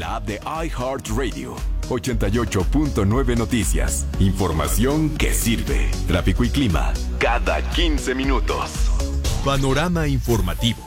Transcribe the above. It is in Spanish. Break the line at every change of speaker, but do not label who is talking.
la app de iHeartRadio. 88.9 Noticias. Información que sirve. Tráfico y clima cada 15 minutos.
Panorama informativo.